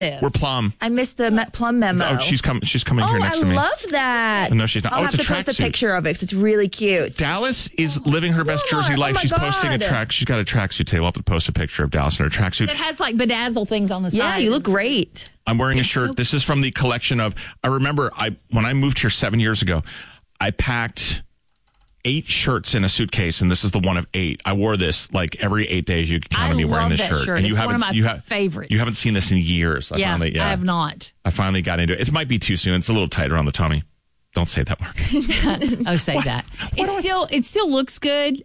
We're Plum. I missed the Plum memo. Oh, she's coming here next to me. I love that. No, she's not. I'll it's have a to post a tracksuit. picture of it because it's really cute. Dallas is living her best Jersey life. She's posting a track. She's got a tracksuit today. We'll have to post a picture of Dallas in her tracksuit. It has like bedazzle things on the side. Yeah, you look great. I'm wearing a shirt. This is from the collection of. I remember when I moved here 7 years ago, I packed 8 shirts in a suitcase, and this is the one of 8. I wore this like every 8 days. You could count on me wearing this shirt. And it's one of my favorites. You haven't seen this in years. I have not. I finally got into it. It might be too soon. It's a little tight around the tummy. Don't say that, Mark. Say that. It still looks good.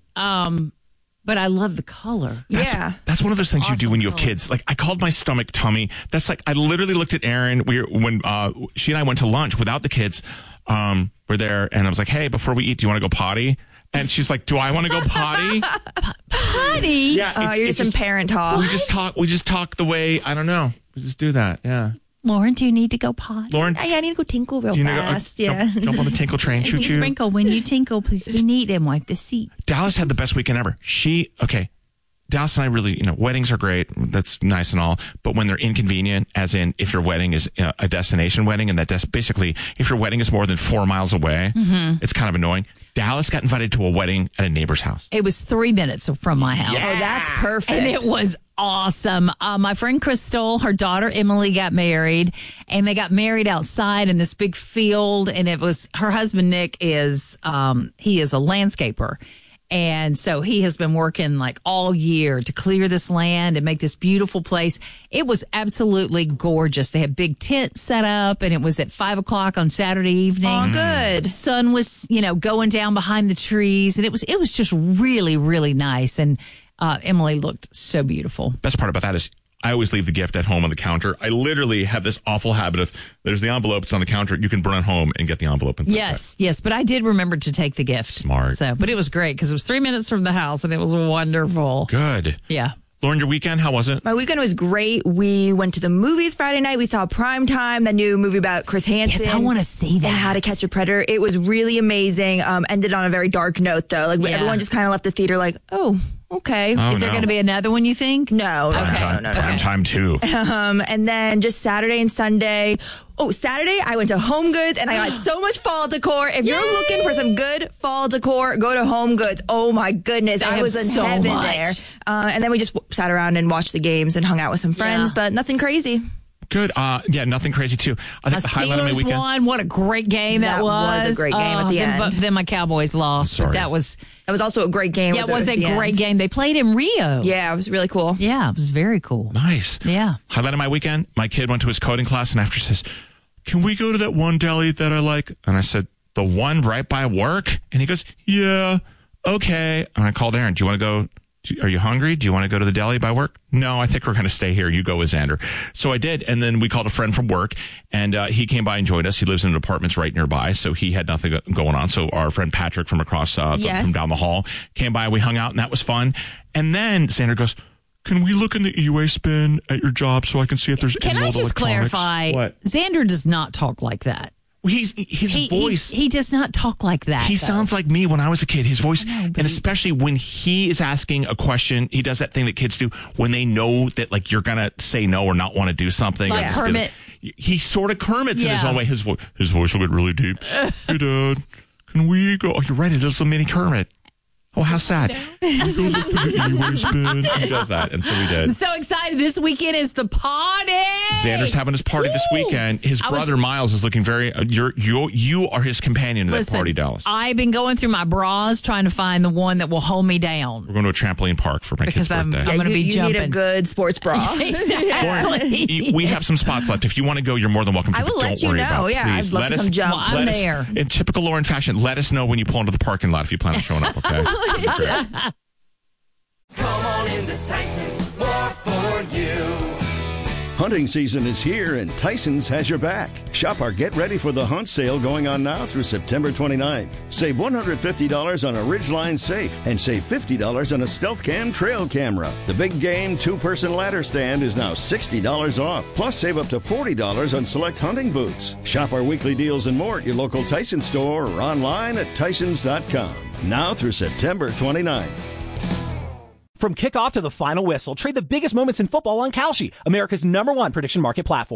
But I love the color. That's one of those things you do when you have kids. Like I called my stomach tummy. That's like I literally looked at Erin when she and I went to lunch without the kids. We're there, and I was like, "Hey, before we eat, do you want to go potty?" And she's like, "Do I want to go potty?" Potty? Yeah, you're just some parent talk. We just talk the way I don't know. We just do that. Yeah. Lauren, do you need to go potty? Lauren, I need to go tinkle real fast. Jump on the tinkle train. Choo choo. Sprinkle when you tinkle. Please be neat and wipe the seat. Dallas had the best weekend ever. Dallas and I really, weddings are great. That's nice and all. But when they're inconvenient, as in if your wedding is a destination wedding, and basically if your wedding is more than 4 miles away, it's kind of annoying. Dallas got invited to a wedding at a neighbor's house. It was 3 minutes from my house. Yeah. Oh, that's perfect. And it was awesome. My friend Crystal, her daughter Emily got married, and they got married outside in this big field. And it was her husband Nick is he is a landscaper. And so he has been working like all year to clear this land and make this beautiful place. It was absolutely gorgeous. They had big tents set up, and it was at 5:00 on Saturday evening. Oh, good. The sun was, going down behind the trees, and it was just really, really nice. And Emily looked so beautiful. Best part about that is I always leave the gift at home on the counter. I literally have this awful habit of there's the envelope, it's on the counter. You can burn it home and get the envelope. And yes. But I did remember to take the gift. Smart. But it was great because it was 3 minutes from the house, and it was wonderful. Good. Yeah. Lauren, your weekend, how was it? My weekend was great. We went to the movies Friday night. We saw Primetime, the new movie about Chris Hansen. Yes, I want to see that. And How to Catch a Predator. It was really amazing. Ended on a very dark note, though. Everyone just kind of left the theater like, oh, okay. Is there going to be another one, you think? No. Okay. Primetime too. And then just Saturday and Sunday. Oh, Saturday, I went to Home Goods, and I got so much fall decor. If you're looking for some good fall decor, go to Home Goods. Oh, my goodness. I was in heaven there. And then we just sat around and watched the games and hung out with some friends, but nothing crazy. Good. Nothing crazy, too. I think the highlight of my weekend. Won. What a great game that was. That was a great game at the end. But then my Cowboys lost. But that was also a great game. Yeah, it was a great game. They played in Rio. Yeah, it was really cool. Yeah, it was very cool. Nice. Yeah. Highlight of my weekend, my kid went to his coding class, and after says, "Can we go to that one deli that I like?" And I said, "The one right by work?" And he goes, "Yeah, okay." And I called Aaron, "Do you want to go? Are you hungry? Do you want to go to the deli by work?" "No, I think we're going to stay here. You go with Xander." So I did. And then we called a friend from work, and he came by and joined us. He lives in apartments right nearby, so he had nothing going on. So our friend Patrick from across from down the hall came by. We hung out, and that was fun. And then Xander goes, "Can we look in the e-waste bin at your job so I can see if there's any old electronics?" Can I just clarify? What? Xander does not talk like that. His voice. He does not talk like that. He sounds like me when I was a kid. His voice, and especially when he is asking a question, he does that thing that kids do when they know that like you're gonna say no or not want to do something. Like Kermit. He sort of Kermits in his own way. His voice will get really deep. "Hey, Dad, can we go?" "Oh, you're right. It is a mini Kermit." "Oh, how sad." "Can we go look in the e-waste bin?" He does that, and so we did. I'm so excited. This weekend is the party. Xander's having his party this weekend. His brother Miles is looking very. You are his companion to that party, Dallas. I've been going through my bras trying to find the one that will hold me down. We're going to a trampoline park for my kid's birthday. I'm going to be jumping. You need a good sports bra. Exactly. We have some spots left. If you want to go, you're more than welcome to. I will let you know. Yeah, I'd love to come jump. Well, I'm there. In typical Lauren fashion, let us know when you pull into the parking lot if you plan on showing up. Okay. Come on into Tyson's, more for you. Hunting season is here, and Tyson's has your back. Shop our Get Ready for the Hunt sale going on now through September 29th. Save $150 on a Ridgeline safe and save $50 on a Stealth Cam trail camera. The Big Game 2-person ladder stand is now $60 off. Plus, save up to $40 on select hunting boots. Shop our weekly deals and more at your local Tyson store or online at Tysons.com. Now through September 29th. From kickoff to the final whistle, trade the biggest moments in football on Kalshi, America's #1 prediction market platform.